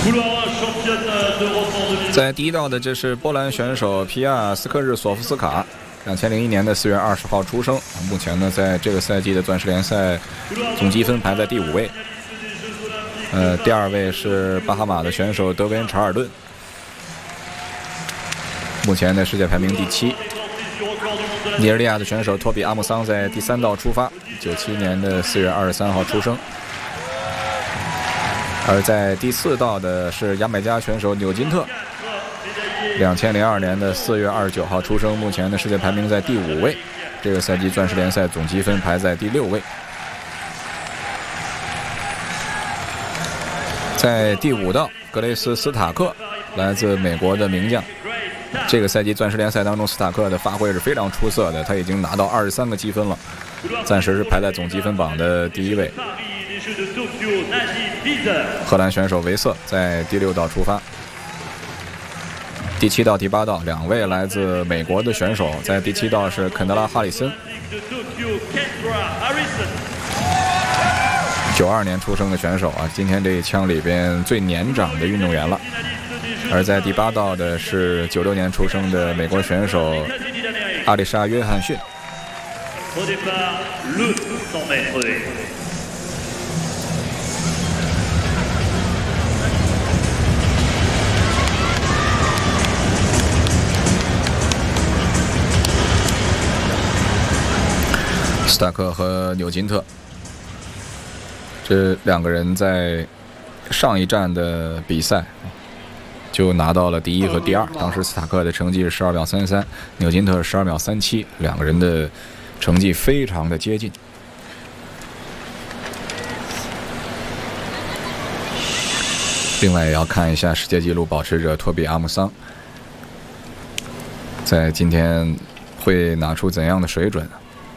在第一道的这是波兰选手皮亚斯克日索夫斯卡，2001年的4月20号出生，目前呢在这个赛季的钻石联赛总积分排在第5位。第2位是巴哈马的选手德文查尔顿，目前的世界排名第7。尼日利亚的选手托比阿姆桑在第3道出发，97年的4月23号出生。而在第4道的是牙买加选手纽金特，2002年的4月29号出生，目前的世界排名在第5位，这个赛季钻石联赛总积分排在第6位。在第5道，格雷斯·斯塔克来自美国的名将，这个赛季钻石联赛当中，斯塔克的发挥是非常出色的，他已经拿到23个积分了，暂时是排在总积分榜的第1位。荷兰选手维瑟在第6道出发。第7道、第8道2位来自美国的选手，在第7道是肯德拉·哈里森，92年出生的选手啊，今天这一枪里边最年长的运动员了。而在第8道的是96年出生的美国选手阿丽莎·约翰逊。斯塔克和纽金特这2个人在上一站的比赛就拿到了第1和第2，当时斯塔克的成绩是12秒33，纽金特是12秒37，两个人的成绩非常的接近。另外也要看一下世界纪录保持者托比阿姆桑在今天会拿出怎样的水准。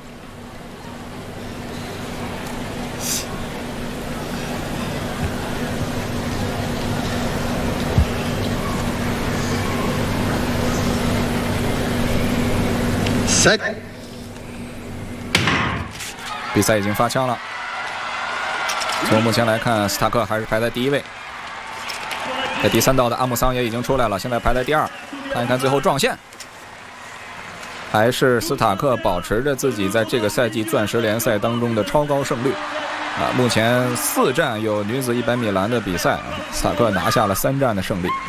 比赛已经发枪了。从目前来看，斯塔克还是排在第1位。在第3道的阿姆桑也已经出来了，现在排在第2。看一看最后撞线，还是斯塔克保持着自己在这个赛季钻石联赛当中的超高胜率。目前4站有女子100米栏的比赛，斯塔克拿下了3站的胜利。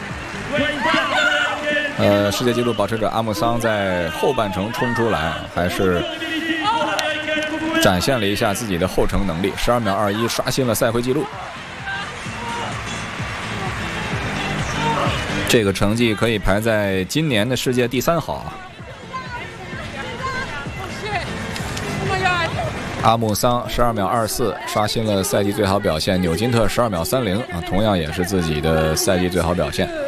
世界纪录保持者阿姆桑在后半程冲出来，还是展现了一下自己的后程能力，12秒21刷新了赛会纪录。这个成绩可以排在今年的世界第3好。阿姆桑12秒24刷新了赛季最好表现，纽金特12秒30同样也是自己的赛季最好表现。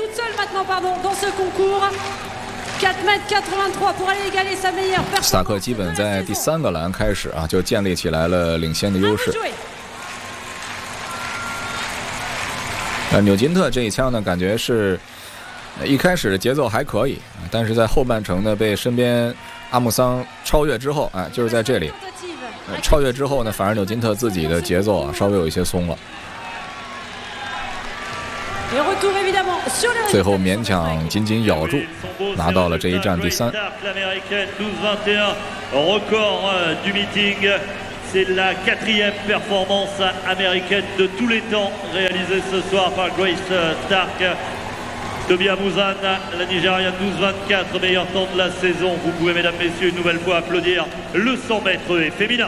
斯塔克基本在第3个栏开始就建立起来了领先的优势。纽金特这一枪呢，感觉是一开始的节奏还可以，但是在后半程呢被身边阿姆桑超越之后，就是在这里超越之后呢，反而纽金特自己的节奏稍微有一些松了。最后勉强紧紧咬住，拿到了这一站第3。 C'est la 4e performance américaine de tous les temps réalisée ce soir par Grace Stark. Toby Amuzan, la Nigériane 12-24, meilleur temps de la saison. Vous pouvez, mesdames, messieurs, une nouvelle fois applaudir le 100 mètres et féminin.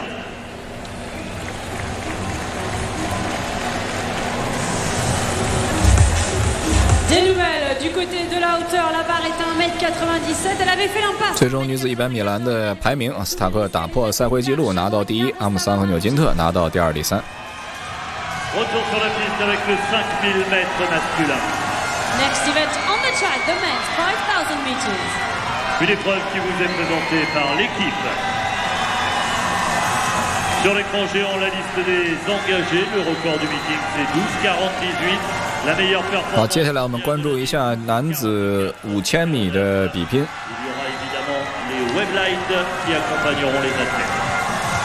Des nouvelles du côté de la hauteur, la barre est à 1m97, elle avait fait l'impasse. 最终女子100米栏的排名，斯塔克打破赛会纪录，拿到第1，阿姆桑和纽金特拿到第2、第3。 Retour sur la piste avec le 5000 mètres masculin. Next event on the track, the men's 5000 meters. Une épreuve qui vous est présentée par l'équipe. Sur l'écran géant, la liste des engagés. Le record du meeting, c'est 12:40-18. 好，接下来我们关注一下男子5000米的比拼。 Il y aura évidemment les web lights qui accompagneront les athlètes.